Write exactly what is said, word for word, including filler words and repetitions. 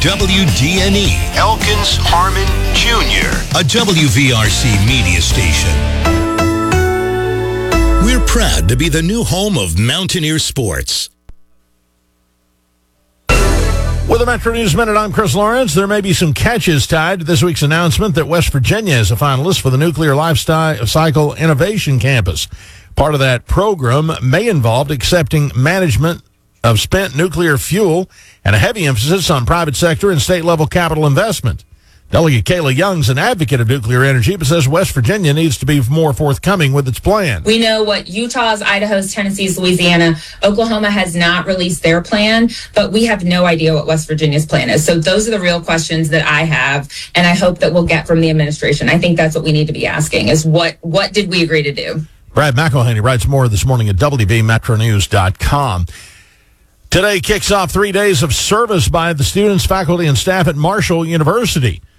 W D N E, Elkins Harmon Junior, a W V R C media station. We're proud to be the new home of Mountaineer sports. With the Metro News Minute, I'm Chris Lawrence. There may be some catches tied to this week's announcement that West Virginia is a finalist for the Nuclear Lifestyle Cycle Innovation Campus. Part of that program may involve accepting management of spent nuclear fuel and a heavy emphasis on private sector and state-level capital investment. Delegate Kayla Young's an advocate of nuclear energy, but says West Virginia needs to be more forthcoming with its plan. We know what Utah's, Idaho's, Tennessee's, Louisiana, Oklahoma has not released their plan, but we have no idea what West Virginia's plan is. So those are the real questions that I have, and I hope that we'll get from the administration. I think that's what we need to be asking, is what, what did we agree to do? Brad McElhaney writes more this morning at W V metro news dot com. Today kicks off three days of service by the students, faculty, and staff at Marshall University.